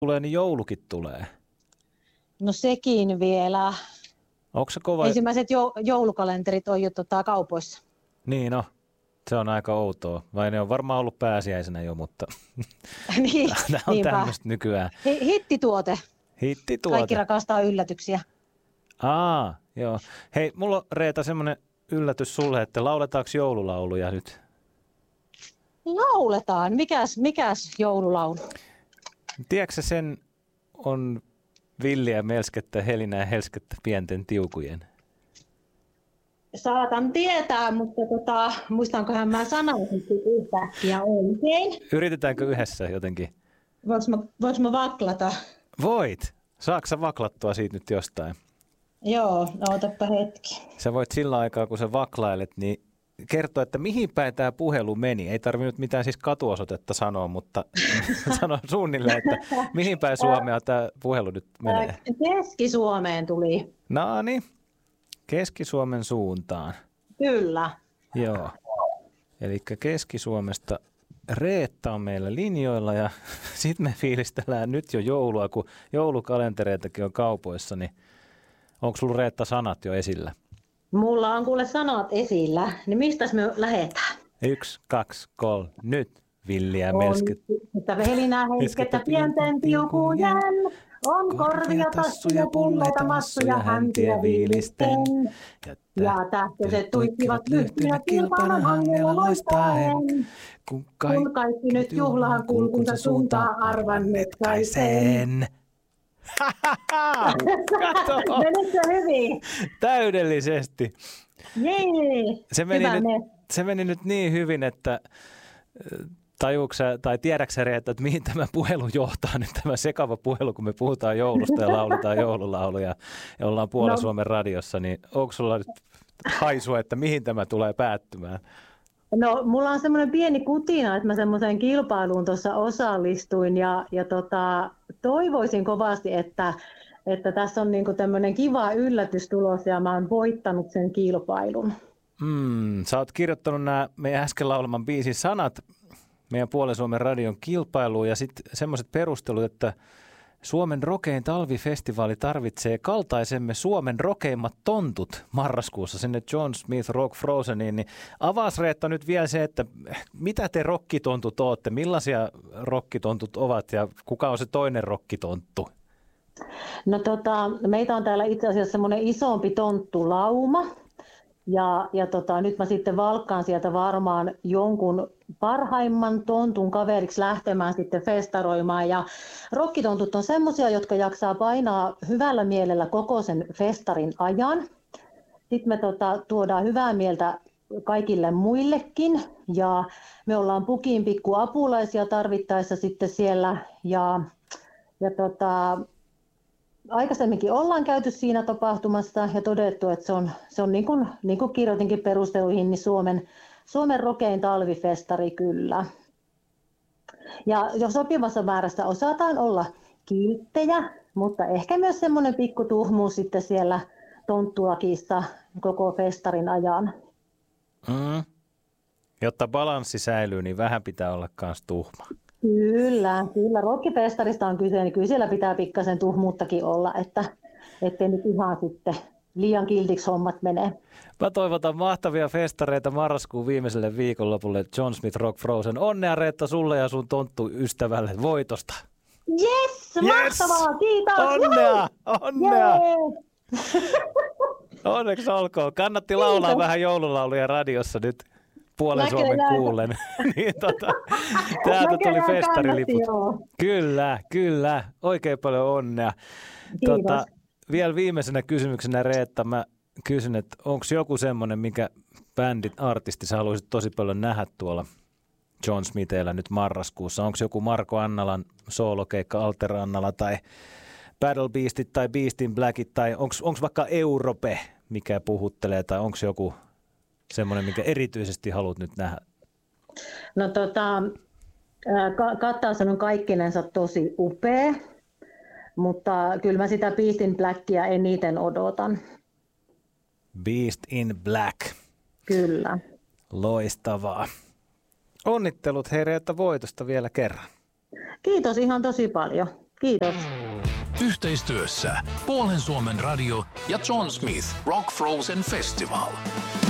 tulee, niin joulukin tulee. No sekin vielä. Onko se kova? Ensimmäiset joulukalenterit on jo kaupoissa. Niin no, se on aika outoa. Vai ne on varmaan ollut pääsiäisenä jo, mutta Niin, tämä on tämmöistä nykyään. Hittituote. Hittituote. Kaikki rakastaa yllätyksiä. Joo. Hei, mulla on Reeta semmoinen yllätys sulle, että lauletaanko joululauluja nyt? Lauletaan. Mikäs joululaulu? Tiedätkö sen on villiä melskettä, helinää ja helskettä pienten tiukujen? Saatan tietää, mutta muistankohan mä sanoisin yhtäkkiä oikein. Yritetäänkö yhdessä jotenkin? Voinko mä vaklata? Voit. Saatko sä vaklattua siitä nyt jostain? Joo, otapa hetki. Sä voit sillä aikaa, kun sä vaklailet, niin kertoa, että mihin päin tämä puhelu meni. Ei tarvinnut mitään siis katuosoitetta sanoa, mutta sano suunnilleen, että mihin päin Suomea tämä puhelu nyt menee. Keski-Suomeen tuli. No niin, Keski-Suomen suuntaan. Kyllä. Joo, eli Keski-Suomesta Reetta on meillä linjoilla ja sitten me fiilistellään nyt jo joulua, kun joulukalentereitakin on kaupoissa, niin onko sulla Reetta sanat jo esillä? Mulla on kuule sanat esillä, niin mistäs me lähdetään? 1, 2, 3, nyt villiä melskettä. Että velinää helskettä pienten tiukujen, on korvia, tassuja, pulleita, massuja, häntiä viilisten. Ja tähtöiset tuikkivat lyhtyä kilpailun hangella loistaen. Kun kaikki nyt juhlaan kulkunsa suuntaa arvannetkaiseen. Kato! Menikö hyvin? Täydellisesti. Jee, se meni nyt niin hyvin, että tiedätkö sä, Reetta, että mihin tämä puhelu johtaa nyt, tämä sekava puhelu, kun me puhutaan joulusta ja lauletaan joululauluja ja ollaan Suomen radiossa, niin onko sulla nyt haisua, että mihin tämä tulee päättymään? No, mulla on semmoinen pieni kutina, että mä semmoiseen kilpailuun tuossa osallistuin ja toivoisin kovasti, että tässä on niinku tämmöinen kiva yllätys tulos ja mä oon voittanut sen kilpailun. Sä oot kirjoittanut nämä meidän äsken laulaman biisin sanat meidän Suomen radion kilpailuun ja sitten semmoiset perustelut, että Suomen rokein talvifestivaali tarvitsee kaltaisemme Suomen rokeimmat tontut marraskuussa sinne John Smith Rock Frozeniin. Niin avaas Reetta nyt vielä se, että mitä te rokkitontut ootte, millaisia rokkitontut ovat ja kuka on se toinen rokkitonttu? No meitä on täällä itse asiassa semmoinen isompi tonttulauma ja nyt mä sitten valkkaan sieltä varmaan jonkun parhaimman tontun kaveriksi lähtemään sitten festaroimaan. Ja rokkitontut on semmoisia, jotka jaksaa painaa hyvällä mielellä koko sen festarin ajan. Sitten me tuodaan hyvää mieltä kaikille muillekin ja me ollaan pukin pikku apulaisia tarvittaessa sitten siellä ja aikaisemminkin ollaan käyty siinä tapahtumassa ja todettu, että se on niin kuin kirjoitinkin perusteluihin, niin Suomen rokein talvifestari kyllä. Ja jo sopivassa määrässä osataan olla kilttejä, mutta ehkä myös semmoinen pikku tuhmuus sitten siellä tonttulakissa koko festarin ajan. Jotta balanssi säilyy, niin vähän pitää olla myös tuhma. Kyllä. Rockifestarista on kyse, niin kyllä siellä pitää pikkasen tuhmuuttakin olla, ettei nyt ihan sitten liian kiltiksi hommat menee. Mä toivotan mahtavia festareita marraskuun viimeiselle viikonlopulle John Smith Rock Frozen. Onnea Reetta sulle ja sun tonttuystävälle voitosta. Yes! Mahtavaa! Kiitos! Onnea! Onneksi olkoon. Kannatti laulaa vähän joululauluja radiossa nyt Suomen kuullen. Niin, täältä tuli festariliput. Kyllä. Oikein paljon onnea. Vielä viimeisenä kysymyksenä, Reetta, mä kysyn, että onko joku semmoinen, minkä bändin artisti sä haluaisit tosi paljon nähdä tuolla John Smithillä nyt marraskuussa? Onko joku Marko Annalan soolokeikka Alter Annala tai Battle Beastit tai Beast in Blackit tai onko vaikka Europe, mikä puhuttelee tai onko joku semmoinen, minkä erityisesti haluat nyt nähdä? No kattaus on kaikkinensa tosi upea, mutta kyllä mä sitä Beast in Blackia eniten odotan. Beast in Black. Kyllä. Loistavaa. Onnittelut Reetta voitosta vielä kerran. Kiitos ihan tosi paljon. Kiitos. Yhteistyössä Puolen Suomen radio ja John Smith Rock Frozen Festival.